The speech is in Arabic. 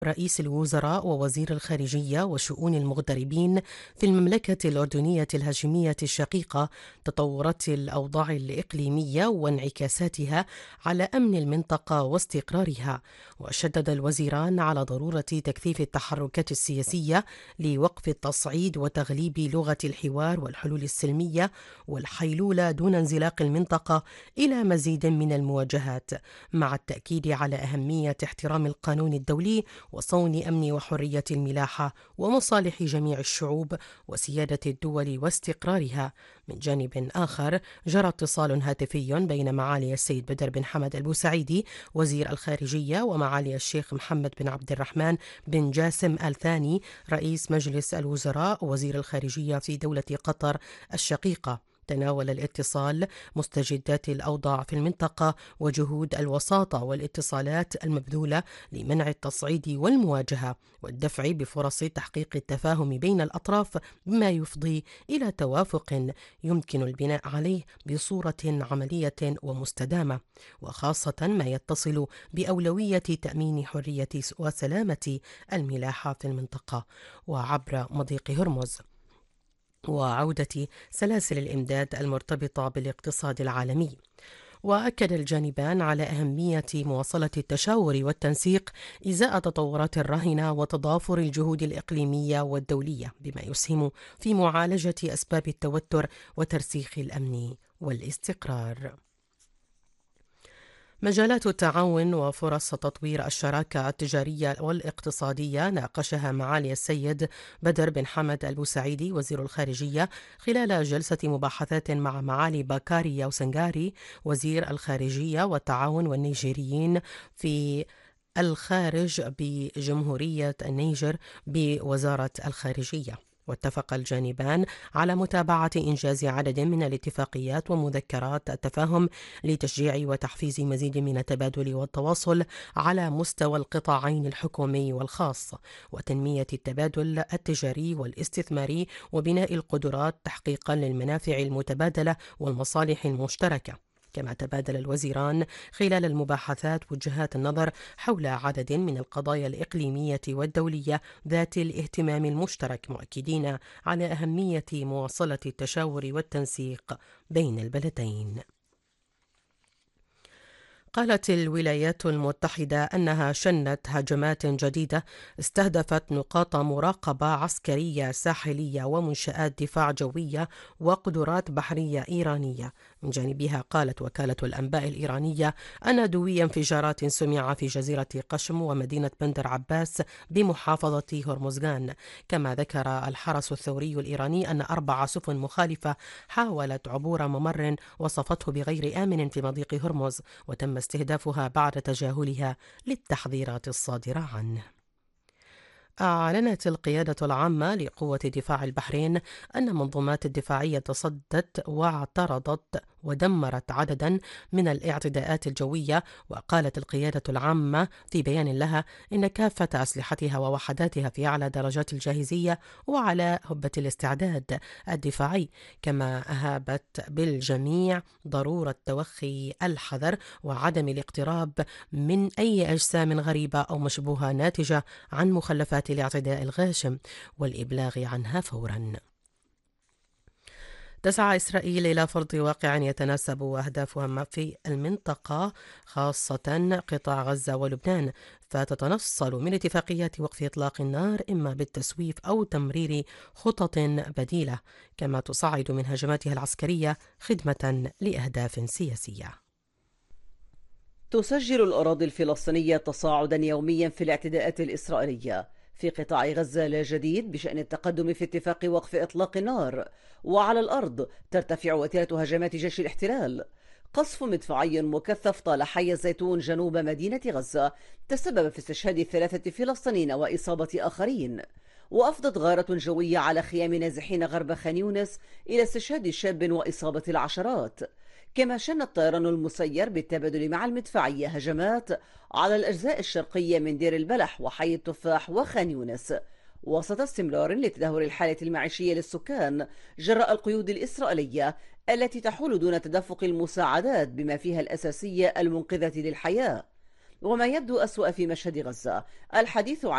رئيس الوزراء ووزير الخارجية وشؤون المغتربين في المملكة الأردنية الهاشمية الشقيقة تطورات الأوضاع الإقليمية وانعكاساتها على أمن المنطقة واستقرارها. وشدد الوزيران على ضرورة تكثيف التحركات السياسية لوقف التصعيد وتغليب لغة الحوار والحلول السلمية والحيلولة دون انزلاق المنطقة إلى مزيد من المواجهات، مع التأكيد على أهمية احترام القانون الدولي وصون أمن وحرية الملاحة ومصالح جميع الشعوب وسيادة الدول واستقرارها. من جانب آخر، جرى اتصال هاتفي بين معالي السيد بدر بن حمد البوسعيدي وزير الخارجية ومعالي الشيخ محمد بن عبد الرحمن بن جاسم آل ثاني رئيس مجلس الوزراء ووزير الخارجية في دولة قطر الشقيقة. تناول الاتصال مستجدات الأوضاع في المنطقة وجهود الوساطة والاتصالات المبذولة لمنع التصعيد والمواجهة والدفع بفرص تحقيق التفاهم بين الأطراف، بما يفضي إلى توافق يمكن البناء عليه بصورة عملية ومستدامة، وخاصة ما يتصل بأولوية تأمين حرية وسلامة الملاحة في المنطقة وعبر مضيق هرمز، وعودة سلاسل الإمداد المرتبطة بالاقتصاد العالمي. وأكد الجانبان على أهمية مواصلة التشاور والتنسيق إزاء تطورات الراهنة وتضافر الجهود الإقليمية والدولية، بما يسهم في معالجة أسباب التوتر وترسيخ الأمن والاستقرار. مجالات التعاون وفرص تطوير الشراكة التجارية والاقتصادية ناقشها معالي السيد بدر بن حمد البوسعيدي وزير الخارجية خلال جلسة مباحثات مع معالي باكاري يوسنغاري وزير الخارجية والتعاون والنيجيريين في الخارج بجمهورية النيجر بوزارة الخارجية. واتفق الجانبان على متابعة إنجاز عدد من الاتفاقيات ومذكرات التفاهم لتشجيع وتحفيز مزيد من التبادل والتواصل على مستوى القطاعين الحكومي والخاص، وتنمية التبادل التجاري والاستثماري وبناء القدرات تحقيقا للمنافع المتبادلة والمصالح المشتركة. كما تبادل الوزيران خلال المباحثات وجهات النظر حول عدد من القضايا الإقليمية والدولية ذات الاهتمام المشترك، مؤكدين على أهمية مواصلة التشاور والتنسيق بين البلدين. قالت الولايات المتحدة أنها شنت هجمات جديدة استهدفت نقاط مراقبة عسكرية ساحلية ومنشآت دفاع جوية وقدرات بحرية إيرانية. من جانبها، قالت وكالة الأنباء الإيرانية أن دوي انفجارات سمع في جزيرة قشم ومدينة بندر عباس بمحافظة هرمزغان. كما ذكر الحرس الثوري الإيراني أن 4 سفن مخالفة حاولت عبور ممر وصفته بغير آمن في مضيق هرمز، وتم استهدافها بعد تجاهلها للتحذيرات الصادرة عنه. أعلنت القيادة العامة لقوة دفاع البحرين أن منظومات الدفاعية تصدت واعترضت ودمرت عددا من الاعتداءات الجوية. وقالت القيادة العامة في بيان لها إن كافة أسلحتها ووحداتها في أعلى درجات الجاهزية وعلى هبة الاستعداد الدفاعي، كما أهابت بالجميع ضرورة توخي الحذر وعدم الاقتراب من أي أجسام غريبة أو مشبوهة ناتجة عن مخلفات الاعتداء الغاشم والإبلاغ عنها فورا. تسعى إسرائيل إلى فرض واقع يتناسب أهدافها في المنطقة خاصة قطاع غزة ولبنان، فتتنصل من اتفاقيات وقف إطلاق النار إما بالتسويف أو تمرير خطط بديلة، كما تصعد من هجماتها العسكرية خدمة لأهداف سياسية. تسجل الأراضي الفلسطينية تصاعدا يوميا في الاعتداءات الإسرائيلية في قطاع غزة. لا جديد بشأن التقدم في اتفاق وقف إطلاق النار، وعلى الأرض ترتفع وتيرة هجمات جيش الاحتلال. قصف مدفعي مكثف طال حي الزيتون جنوب مدينة غزة تسبب في استشهاد 3 فلسطينيين وإصابة آخرين، وأفضت غارة جوية على خيام نازحين غرب خان يونس إلى استشهاد شاب وإصابة العشرات. كما شن الطيران المسير بالتبادل مع المدفعية هجمات على الأجزاء الشرقية من دير البلح وحي التفاح وخان يونس، وسط استمرار لتدهور الحالة المعيشية للسكان جراء القيود الإسرائيلية التي تحول دون تدفق المساعدات بما فيها الأساسية المنقذة للحياة. وما يبدو أسوأ في مشهد غزة. الحديث عن